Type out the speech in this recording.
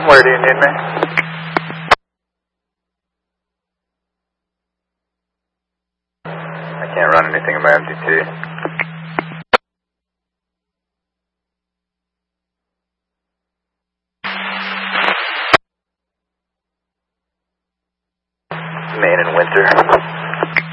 Where do you need me? I can't run anything in my MDT. Main and Winter.